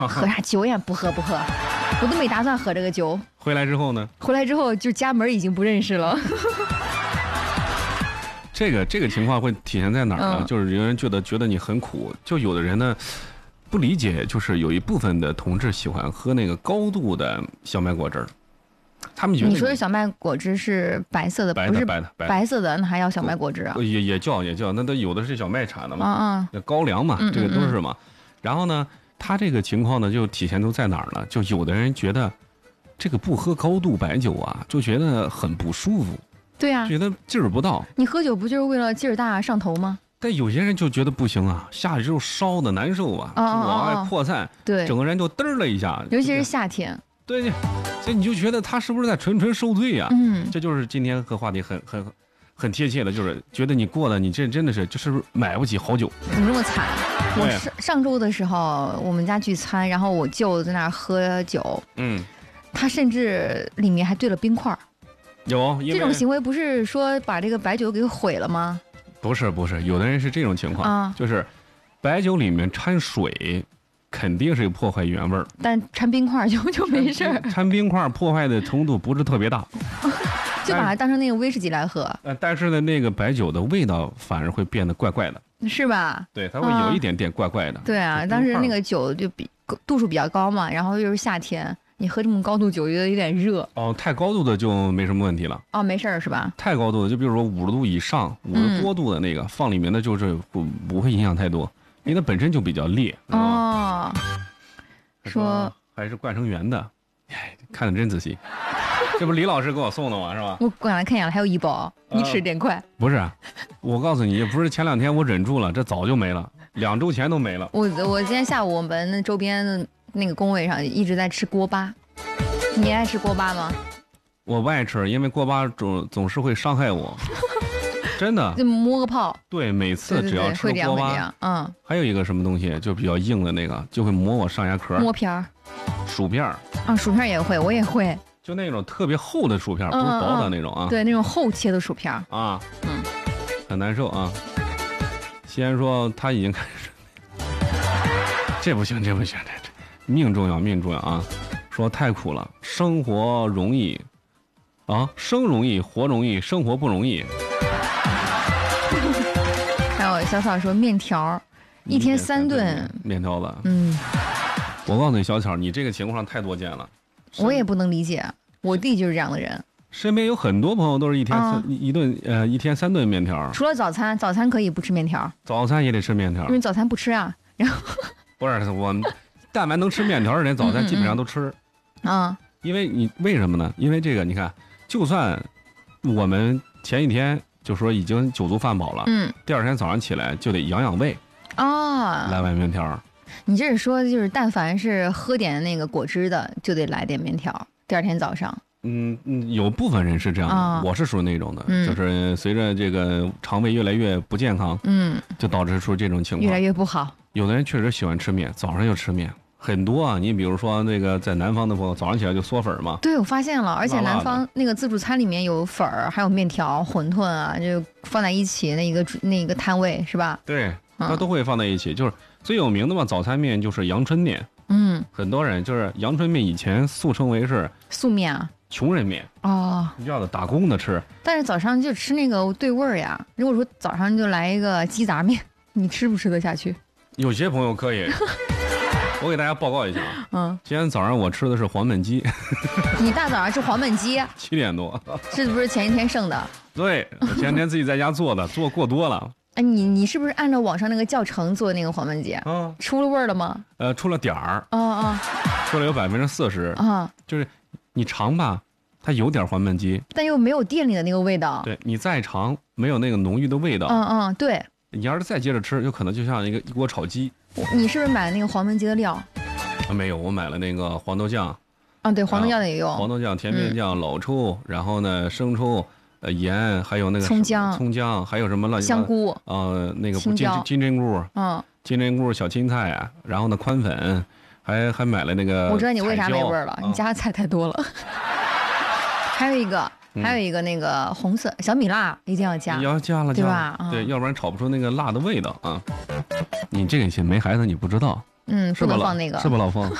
喝啥酒也不喝，我都没打算喝这个酒。 回来之后呢？ 回来之后就家门已经不认识了。 这个情况会体现在哪儿呢？就是有人觉得你很苦，就有的人呢不理解，就是有一部分的同志喜欢喝那个高度的小麦果汁儿。他们觉得你说的小麦果汁是白色的，不是白色的，那还要小麦果汁啊？ 也叫，那都有的是小麦产的嘛，高粱嘛，这个都是嘛。然后呢，他这个情况呢就体现出在哪儿呢？就有的人觉得这个不喝高度白酒啊，就觉得很不舒服。 对啊， 觉得劲儿不到。 你喝酒不就是为了劲儿大上头吗？ 但有些人就觉得不行啊，下去之后烧的难受啊，往外扩散，对，整个人就嘚了一下。 尤其是夏天。 对，所以你就觉得他是不是在纯受罪呀？这就是今天和话题很贴切的，就是觉得你过的你这真的是就是买不起好酒。 怎么这么惨？我上周的时候我们家聚餐，然后我舅在那儿喝酒，他甚至里面还兑了冰块。 有这种行为不是说把这个白酒给毁了吗？ 不是，有的人是这种情况，就是白酒里面掺水。肯定是破坏原味儿， 但掺冰块就没事儿。 掺冰块破坏的程度不是特别大， 就把它当成那个威士忌来喝。 但是呢，那个白酒的味道反而会变得怪怪的， 是吧？ 对，它会有一点点怪怪的。 对啊，当时那个酒就度数比较高嘛，然后又是夏天，你喝这么高度酒，觉得有点热。 太高度的就没什么问题了。 没事儿是吧？ 太高度的，就比如说50度以上、50多度的那个，放里面的就是不会影响太多。因为它本身就比较烈说还是灌成圆的，看得真仔细。这不李老师给我送的吗？是吧？ 我过来看一眼了，还有1包，你吃点快。 不是，我告诉你，不是前2天我忍住了，这早就没了，2周前都没了。 我今天下午我们周边的那个工位上一直在吃锅巴，你爱吃锅巴吗？ 我不爱吃，因为锅巴总是会伤害我。真的， 就摸个泡。 对，每次只要吃锅巴，还有一个什么东西就比较硬的那个，就会磨我上牙壳。 摸片儿， 薯片儿薯片也会，我也会。 就那种特别厚的薯片，不是薄的那种啊。 对，那种厚切的薯片啊，很难受啊。西安说他已经开始，这不行，这命重要啊！说太苦了，生活容易啊，生容易，活容易，生活不容易。 还有小草说面条，1天3顿面条子。我告诉你，小巧，你这个情况太多见了。 我也不能理解，我弟就是这样的人。 身边有很多朋友都是1天3顿面条。 除了早餐可以不吃面条， 早餐也得吃面条， 因为早餐不吃啊。然后不是我，但凡能吃面条的人，早餐基本上都吃。因为为什么呢？因为这个，你看，就算我们前一天就说已经酒足饭饱了，第2天早上起来就得养胃来碗面条。你这是说，就是但凡是喝点那个果汁的，就得来点面条。第2天早上， 有部分人是这样的，我是属于那种的，就是随着这个肠胃越来越不健康，就导致出这种情况， 越来越不好。 有的人确实喜欢吃面，早上就吃面。很多啊，你比如说那个在南方的朋友，早上起来就嗦粉嘛。 对，我发现了，而且南方那个自助餐里面有粉儿，还有面条、馄饨啊，就放在一起那个摊位是吧？ 对，它都会放在一起。就是最有名的嘛，早餐面就是阳春面。很多人就是阳春面以前素称为是素面啊， 穷人面要的打工的吃。 但是早上就吃那个对味儿呀。如果说早上就来一个鸡杂面，你吃不吃得下去？ 有些朋友可以。我给大家报告一下今天早上我吃的是黄焖鸡。 你大早上吃黄焖鸡 ？7点多。 是不是前一天剩的？ 对，前天自己在家做的，做过多了。 你是不是按照网上那个教程做那个黄焖鸡？出了味儿了吗？ 出了点儿。出了有40%。就是你尝吧，它有点黄焖鸡， 但又没有店里的那个味道。 对，你再尝没有那个浓郁的味道。 对。 你要是再接着吃，有可能就像一锅炒鸡。 你是不是买了那个黄焖鸡的料？ 没有，我买了那个黄豆酱。 对，黄豆酱也有。 黄豆酱、甜面酱、老抽，然后呢生抽、盐，还有那个葱姜， 还有什么乱七八糟香菇。 那个金针菇。金针菇、小青菜啊，然后呢宽粉，还买了那个。 我知道你为啥没味儿了，你加的菜太多了。还有一个那个红色小米辣一定要加， 要加了， 对吧？ 对，要不然炒不出那个辣的味道啊。你这个没孩子你不知道， 不能放那个， 是吧，老凤？